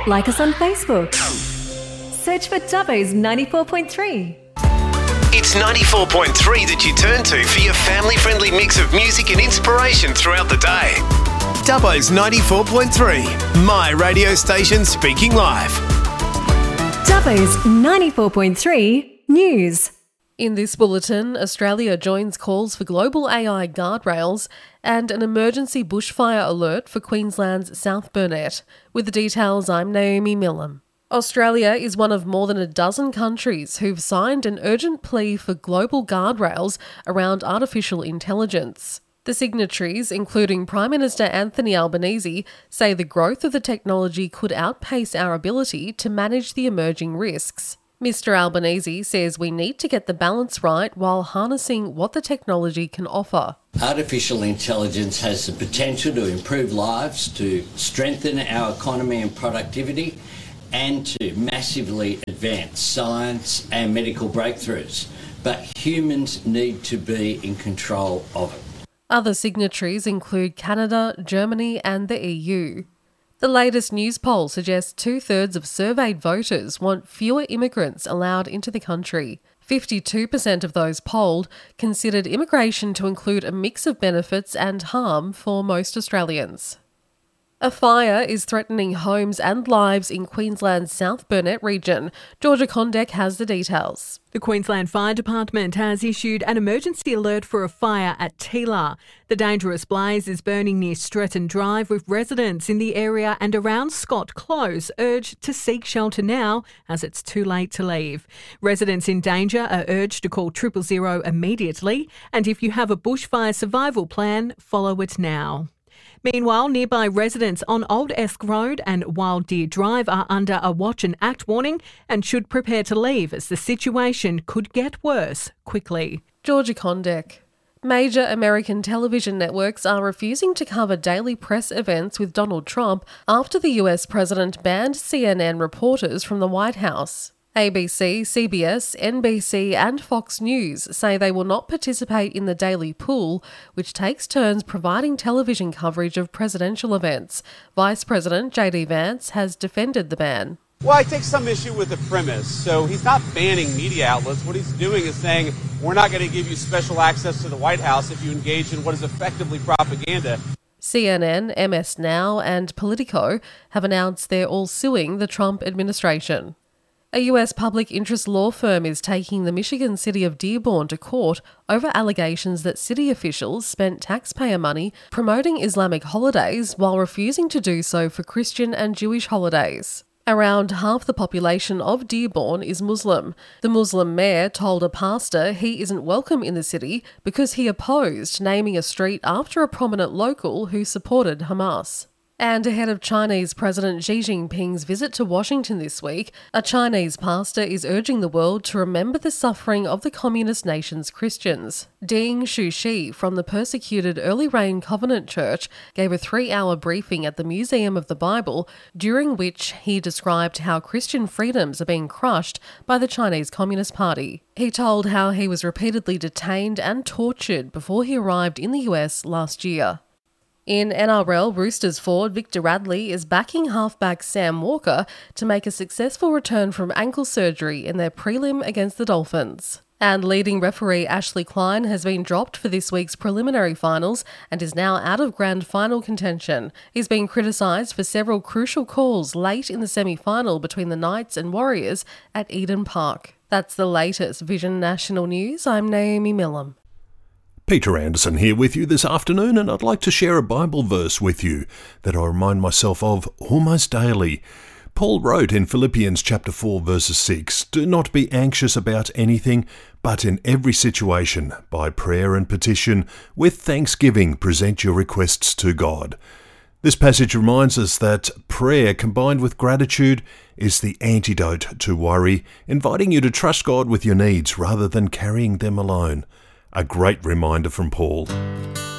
Like us on Facebook. Search for Dubbo's 94.3. It's 94.3 that you turn to for your family-friendly mix of music and inspiration throughout the day. Dubbo's 94.3, my radio station speaking live. Dubbo's 94.3 News. In this bulletin, Australia joins calls for global AI guardrails and an emergency bushfire alert for Queensland's South Burnett. With the details, I'm Naomi Millam. Australia is one of more than a dozen countries who've signed an urgent plea for global guardrails around artificial intelligence. The signatories, including Prime Minister Anthony Albanese, say the growth of the technology could outpace our ability to manage the emerging risks. Mr. Albanese says we need to get the balance right while harnessing what the technology can offer. Artificial intelligence has the potential to improve lives, to strengthen our economy and productivity, and to massively advance science and medical breakthroughs. But humans need to be in control of it. Other signatories include Canada, Germany and the EU. The latest news poll suggests 2/3 of surveyed voters want fewer immigrants allowed into the country. 52% of those polled considered immigration to include a mix of benefits and harm for most Australians. A fire is threatening homes and lives in Queensland's South Burnett region. Georgia Condek has the details. The Queensland Fire Department has issued an emergency alert for a fire at Teela. The dangerous blaze is burning near Stretton Drive, with residents in the area and around Scott Close urged to seek shelter now as it's too late to leave. Residents in danger are urged to call 000 immediately, and if you have a bushfire survival plan, follow it now. Meanwhile, nearby residents on Old Esk Road and Wild Deer Drive are under a watch and act warning and should prepare to leave as the situation could get worse quickly. Georgia Condek. Major American television networks are refusing to cover daily press events with Donald Trump after the US president banned CNN reporters from the White House. ABC, CBS, NBC and Fox News say they will not participate in the Daily Pool, which takes turns providing television coverage of presidential events. Vice President JD Vance has defended the ban. Well, I take some issue with the premise. So he's not banning media outlets. What he's doing is saying, we're not going to give you special access to the White House if you engage in what is effectively propaganda. CNN, MS Now and Politico have announced they're all suing the Trump administration. A US public interest law firm is taking the Michigan city of Dearborn to court over allegations that city officials spent taxpayer money promoting Islamic holidays while refusing to do so for Christian and Jewish holidays. Around half the population of Dearborn is Muslim. The Muslim mayor told a pastor he isn't welcome in the city because he opposed naming a street after a prominent local who supported Hamas. And ahead of Chinese President Xi Jinping's visit to Washington this week, a Chinese pastor is urging the world to remember the suffering of the communist nation's Christians. Ding Shuxi from the persecuted Early Rain Covenant Church gave a 3-hour briefing at the Museum of the Bible, during which he described how Christian freedoms are being crushed by the Chinese Communist Party. He told how he was repeatedly detained and tortured before he arrived in the US last year. In NRL, Roosters forward Victor Radley is backing halfback Sam Walker to make a successful return from ankle surgery in their prelim against the Dolphins. And leading referee Ashley Klein has been dropped for this week's preliminary finals and is now out of grand final contention. He's been criticised for several crucial calls late in the semi-final between the Knights and Warriors at Eden Park. That's the latest Vision National News. I'm Naomi Millam. Peter Anderson here with you this afternoon, and I'd like to share a Bible verse with you that I remind myself of almost daily. Paul wrote in Philippians chapter 4 verses 6, "Do not be anxious about anything, but in every situation, by prayer and petition, with thanksgiving present your requests to God." This passage reminds us that prayer combined with gratitude is the antidote to worry, inviting you to trust God with your needs rather than carrying them alone. A great reminder from Paul.